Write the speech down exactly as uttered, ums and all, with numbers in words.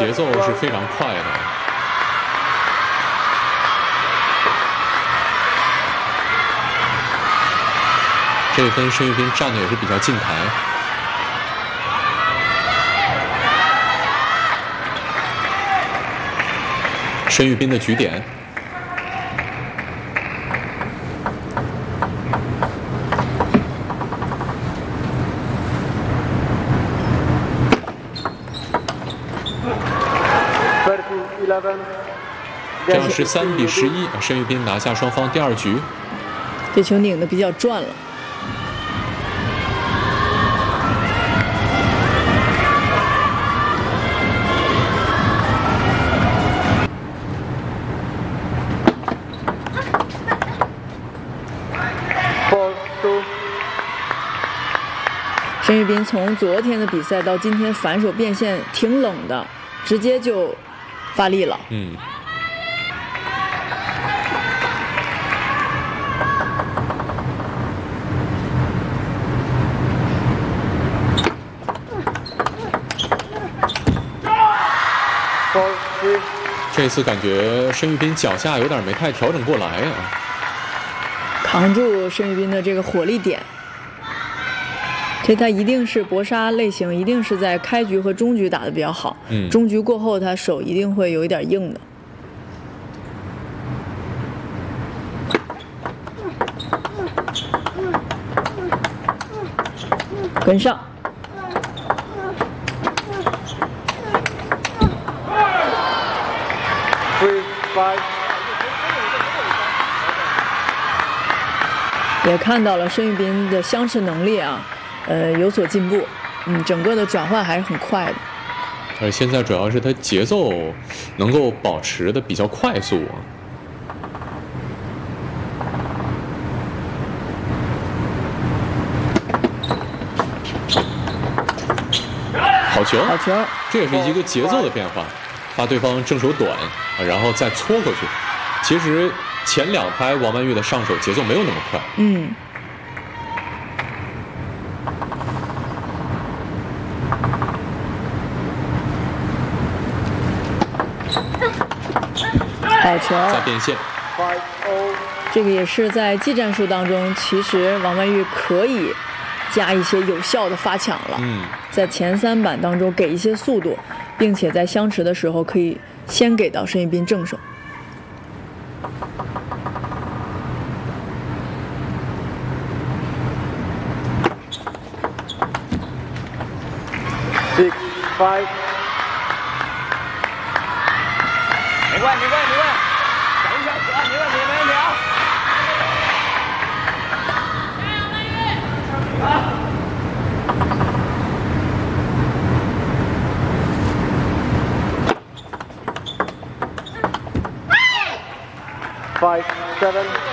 节奏是非常快的。这一分申玉彬站的也是比较近台。申玉彬的局点。 这样是三比十一，申玉彬拿下双方第二局。 这球拧的比较转了。申玉彬从昨天的比赛到今天反手变现挺冷的，直接就发力了。 嗯。 这次感觉申玉彬脚下有点没太调整过来啊， 扛住申玉彬的这个火力点，这他一定是搏杀类型，一定是在开局和中局打得比较好， 嗯， 中局过后他手一定会有一点硬的。跟上。 也看到了申玉彬的相持能力啊，呃，有所进步。嗯，整个的转换还是很快的。 而现在主要是他节奏能够保持的比较快速啊。好球！ 好球！ 这也是一个节奏的变化，发对方正手短，然后再搓过去。其实前两拍王曼玉的上手节奏没有那么快。 嗯。好球！ 再变现。 这个也是在技战术当中，其实王曼玉可以加一些有效的发抢了。 嗯。 在前三板当中给一些速度，并且在相持的时候可以先给到申玉彬正手。 Six five。没关没关没关，等一下啊，没问题没问题啊。啊。 Five, seven.